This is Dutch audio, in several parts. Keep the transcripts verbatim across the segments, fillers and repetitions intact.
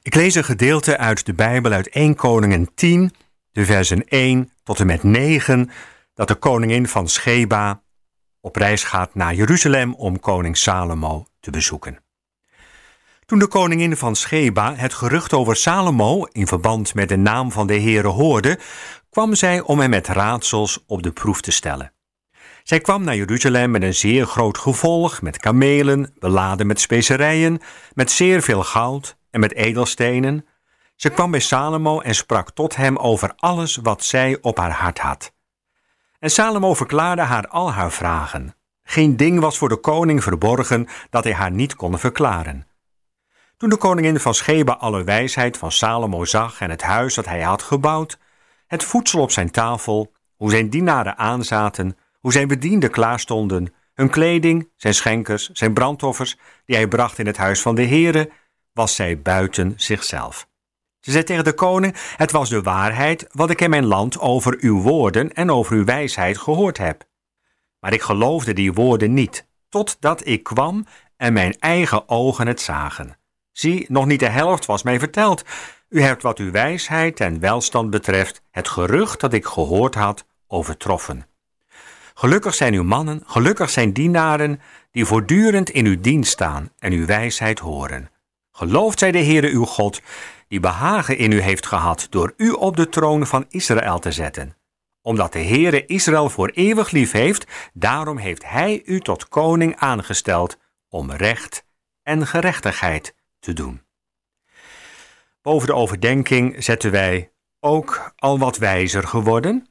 Ik lees een gedeelte uit de Bijbel uit Eerste Koningen tien, de versen één tot en met negen, dat de koningin van Scheba op reis gaat naar Jeruzalem om koning Salomo te bezoeken. Toen de koningin van Scheba het gerucht over Salomo in verband met de naam van de Heere hoorde, kwam zij om hem met raadsels op de proef te stellen. Zij kwam naar Jeruzalem met een zeer groot gevolg, met kamelen, beladen met specerijen, met zeer veel goud en met edelstenen. Ze kwam bij Salomo en sprak tot hem over alles wat zij op haar hart had. En Salomo verklaarde haar al haar vragen. Geen ding was voor de koning verborgen dat hij haar niet kon verklaren. Toen de koningin van Scheba alle wijsheid van Salomo zag en het huis dat hij had gebouwd, het voedsel op zijn tafel, hoe zijn dienaren aanzaten, hoe zijn bedienden klaarstonden, hun kleding, zijn schenkers, zijn brandoffers, die hij bracht in het huis van de Heere, was zij buiten zichzelf. Ze zei tegen de koning: het was de waarheid wat ik in mijn land over uw woorden en over uw wijsheid gehoord heb. Maar ik geloofde die woorden niet, totdat ik kwam en mijn eigen ogen het zagen. Zie, nog niet de helft was mij verteld. U hebt wat uw wijsheid en welstand betreft het gerucht dat ik gehoord had overtroffen. Gelukkig zijn uw mannen, gelukkig zijn dienaren die voortdurend in uw dienst staan en uw wijsheid horen. Geloofd zij de Heere uw God, die behagen in u heeft gehad door u op de troon van Israël te zetten. Omdat de Heere Israël voor eeuwig lief heeft, daarom heeft hij u tot koning aangesteld om recht en gerechtigheid te doen. Boven de overdenking zetten wij ook al wat wijzer geworden.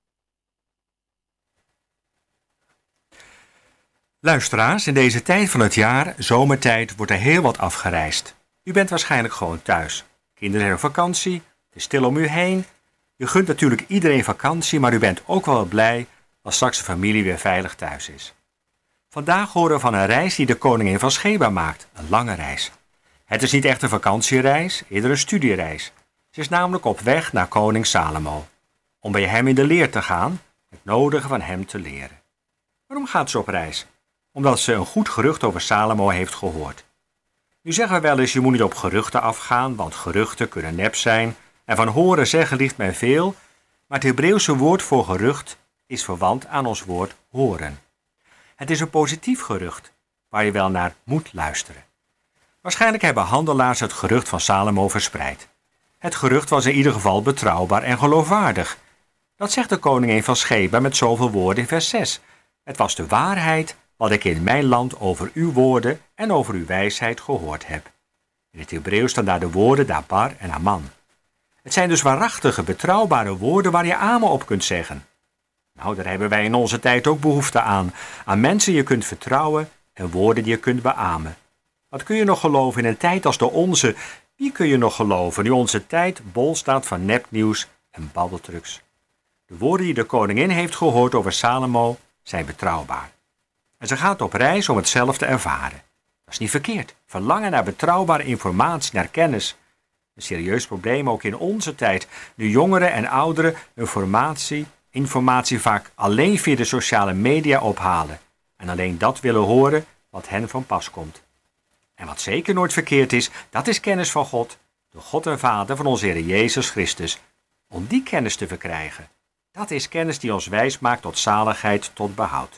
Luisteraars, in deze tijd van het jaar, zomertijd, wordt er heel wat afgereisd. U bent waarschijnlijk gewoon thuis. Kinderen hebben vakantie, het is stil om u heen. Je gunt natuurlijk iedereen vakantie, maar u bent ook wel blij als straks de familie weer veilig thuis is. Vandaag horen we van een reis die de koningin van Scheba maakt, een lange reis. Het is niet echt een vakantiereis, eerder een studiereis. Ze is namelijk op weg naar koning Salomo, om bij hem in de leer te gaan, het nodige van hem te leren. Waarom gaat ze op reis? Omdat ze een goed gerucht over Salomo heeft gehoord. Nu zeggen we wel eens, je moet niet op geruchten afgaan, want geruchten kunnen nep zijn. En van horen zeggen ligt men veel, maar het Hebreeuwse woord voor gerucht is verwant aan ons woord horen. Het is een positief gerucht, waar je wel naar moet luisteren. Waarschijnlijk hebben handelaars het gerucht van Salomo verspreid. Het gerucht was in ieder geval betrouwbaar en geloofwaardig. Dat zegt de koningin van Scheba met zoveel woorden in vers zes. Het was de waarheid wat ik in mijn land over uw woorden en over uw wijsheid gehoord heb. In het Hebreeuws staan daar de woorden dabar en aman. Het zijn dus waarachtige, betrouwbare woorden waar je amen op kunt zeggen. Nou, daar hebben wij in onze tijd ook behoefte aan. Aan mensen die je kunt vertrouwen en woorden die je kunt beamen. Wat kun je nog geloven in een tijd als de onze? Wie kun je nog geloven nu onze tijd bol staat van nepnieuws en babbeltrucs? De woorden die de koningin heeft gehoord over Salomo zijn betrouwbaar. En ze gaat op reis om het zelf te ervaren. Dat is niet verkeerd. Verlangen naar betrouwbare informatie, naar kennis. Een serieus probleem ook in onze tijd. Nu jongeren en ouderen informatie, informatie vaak alleen via de sociale media ophalen. En alleen dat willen horen wat hen van pas komt. En wat zeker nooit verkeerd is, dat is kennis van God. De God en Vader van onze Heer Jezus Christus. Om die kennis te verkrijgen. Dat is kennis die ons wijs maakt tot zaligheid, tot behoud.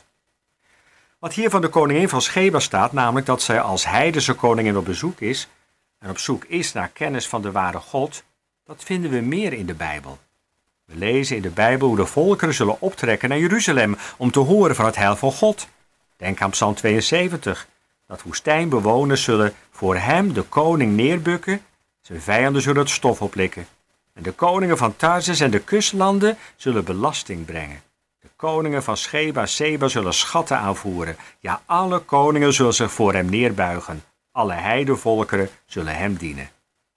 Wat hier van de koningin van Scheba staat, namelijk dat zij als heidense koningin op bezoek is en op zoek is naar kennis van de ware God, dat vinden we meer in de Bijbel. We lezen in de Bijbel hoe de volkeren zullen optrekken naar Jeruzalem om te horen van het heil van God. Denk aan Psalm tweeënzeventig, dat woestijnbewoners zullen voor hem, de koning, neerbukken, zijn vijanden zullen het stof oplikken. En de koningen van Tarsus en de kustlanden zullen belasting brengen. De koningen van Scheba en Seba zullen schatten aanvoeren. Ja, alle koningen zullen zich voor hem neerbuigen. Alle heidenvolkeren zullen hem dienen.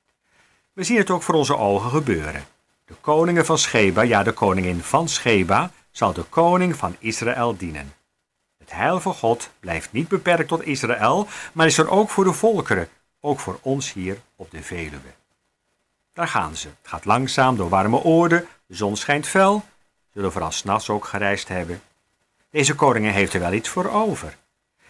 We zien het ook voor onze ogen gebeuren. De koningen van Scheba, ja de koningin van Scheba, zal de koning van Israël dienen. Het heil van God blijft niet beperkt tot Israël, maar is er ook voor de volkeren, ook voor ons hier op de Veluwe. Daar gaan ze. Het gaat langzaam door warme oorden, de zon schijnt fel, zullen vooral 's nachts ook gereisd hebben. Deze koningin heeft er wel iets voor over.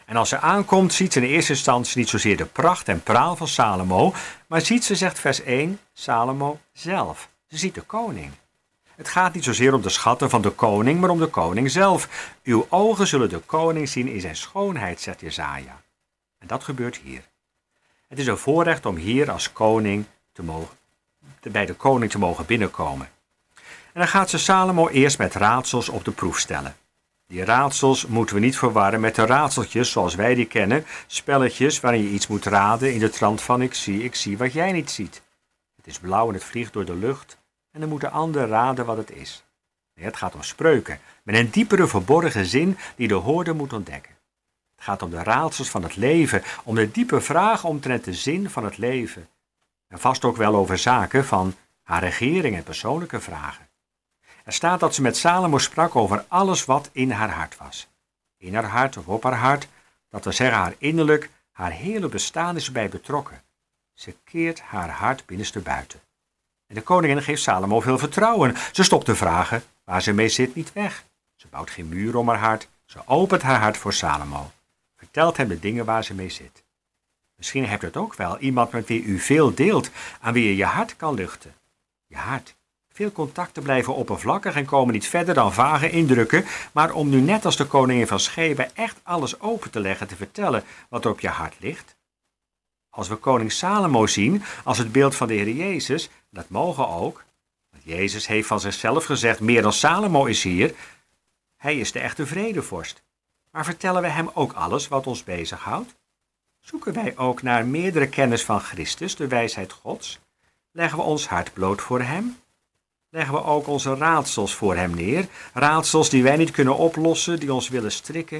En als ze aankomt, ziet ze in eerste instantie niet zozeer de pracht en praal van Salomo, maar ziet ze, zegt vers één, Salomo zelf. Ze ziet de koning. Het gaat niet zozeer om de schatten van de koning, maar om de koning zelf. Uw ogen zullen de koning zien in zijn schoonheid, zegt Jesaja. En dat gebeurt hier. Het is een voorrecht om hier als koning te mogen, bij de koning te mogen binnenkomen. En dan gaat ze Salomo eerst met raadsels op de proef stellen. Die raadsels moeten we niet verwarren met de raadseltjes zoals wij die kennen, spelletjes waarin je iets moet raden in de trant van ik zie, ik zie wat jij niet ziet. Het is blauw en het vliegt door de lucht en dan moet de ander raden wat het is. Nee, het gaat om spreuken, met een diepere verborgen zin die de hoorder moet ontdekken. Het gaat om de raadsels van het leven, om de diepe vragen omtrent de zin van het leven. En vast ook wel over zaken van haar regering en persoonlijke vragen. Er staat dat ze met Salomo sprak over alles wat in haar hart was. In haar hart of op haar hart, dat wil zeggen haar innerlijk, haar hele bestaan is erbij betrokken. Ze keert haar hart binnenstebuiten. En de koningin geeft Salomo veel vertrouwen. Ze stopt de vragen waar ze mee zit niet weg. Ze bouwt geen muur om haar hart. Ze opent haar hart voor Salomo. Vertelt hem de dingen waar ze mee zit. Misschien hebt u het ook wel, iemand met wie u veel deelt, aan wie je je hart kan luchten. Je hart. Veel contacten blijven oppervlakkig en komen niet verder dan vage indrukken, maar om nu net als de koningin van Sheba echt alles open te leggen, te vertellen wat er op je hart ligt. Als we koning Salomo zien als het beeld van de Heer Jezus, dat mogen ook, want Jezus heeft van zichzelf gezegd, meer dan Salomo is hier, hij is de echte vredevorst. Maar vertellen we hem ook alles wat ons bezighoudt? Zoeken wij ook naar meerdere kennis van Christus, de wijsheid Gods? Leggen we ons hart bloot voor hem? Leggen we ook onze raadsels voor hem neer, raadsels die wij niet kunnen oplossen, die ons willen strikken?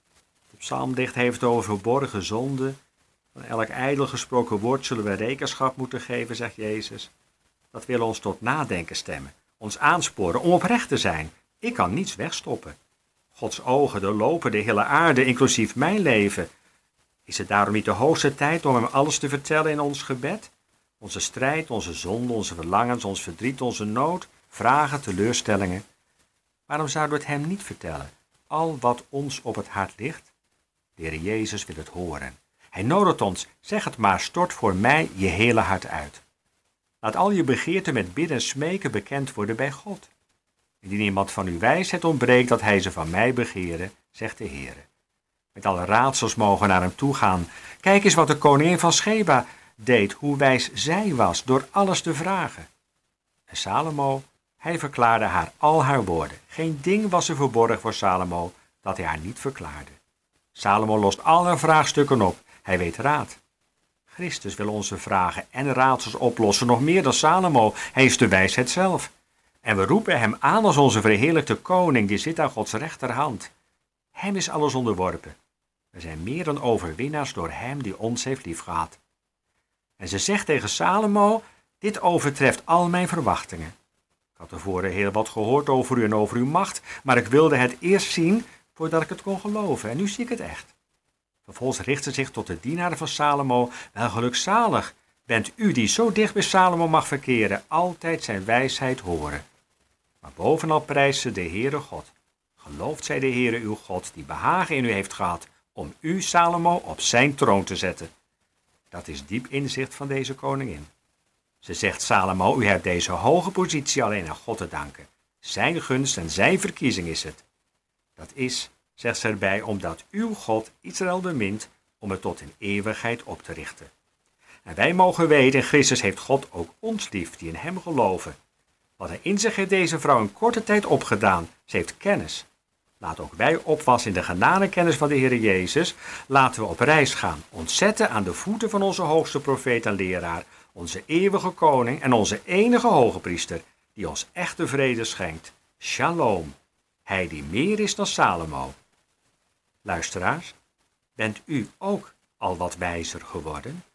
De psalmdicht heeft over verborgen zonden. Van elk ijdel gesproken woord zullen we rekenschap moeten geven, zegt Jezus. Dat wil ons tot nadenken stemmen, ons aansporen om oprecht te zijn. Ik kan niets wegstoppen. Gods ogen doorlopen de hele aarde, inclusief mijn leven. Is het daarom niet de hoogste tijd om hem alles te vertellen in ons gebed? Onze strijd, onze zonde, onze verlangens, ons verdriet, onze nood, vragen, teleurstellingen. Waarom zouden we het hem niet vertellen? Al wat ons op het hart ligt? De Heer Jezus wil het horen. Hij nodigt ons, zeg het maar, stort voor mij je hele hart uit. Laat al je begeerten met bidden en smeken bekend worden bij God. Indien iemand van uw wijsheid ontbreekt dat hij ze van mij begeren, zegt de Heer. Met alle raadsels mogen naar hem toe gaan. Kijk eens wat de koningin van Sheba deed, hoe wijs zij was door alles te vragen. En Salomo, hij verklaarde haar al haar woorden. Geen ding was er verborgen voor Salomo dat hij haar niet verklaarde. Salomo lost al haar vraagstukken op. Hij weet raad. Christus wil onze vragen en raadsels oplossen, nog meer dan Salomo. Hij is de wijsheid zelf. En we roepen hem aan als onze verheerlijkte koning, die zit aan Gods rechterhand. Hem is alles onderworpen. We zijn meer dan overwinnaars door hem die ons heeft liefgehad. En ze zegt tegen Salomo, dit overtreft al mijn verwachtingen. Ik had tevoren heel wat gehoord over u en over uw macht, maar ik wilde het eerst zien voordat ik het kon geloven. En nu zie ik het echt. Vervolgens richt ze zich tot de dienaren van Salomo. Wel gelukzalig bent u die zo dicht bij Salomo mag verkeren, altijd zijn wijsheid horen. Maar bovenal prijst ze de Heere God. Gelooft zij de Heere uw God, die behagen in u heeft gehad, om u, Salomo, op zijn troon te zetten. Dat is diep inzicht van deze koningin. Ze zegt, Salomo, u hebt deze hoge positie alleen aan God te danken. Zijn gunst en zijn verkiezing is het. Dat is, zegt ze erbij, omdat uw God Israël bemint om het tot in eeuwigheid op te richten. En wij mogen weten, Christus heeft God ook ons lief, die in hem geloven. Wat hij in zich heeft deze vrouw een korte tijd opgedaan. Ze heeft kennis. Laat ook wij opwassen in de genadekennis van de Heer Jezus. Laten we op reis gaan, ontzetten aan de voeten van onze hoogste profeet en leraar, onze eeuwige koning en onze enige hoge priester, die ons echte vrede schenkt. Shalom, hij die meer is dan Salomo. Luisteraars, bent u ook al wat wijzer geworden?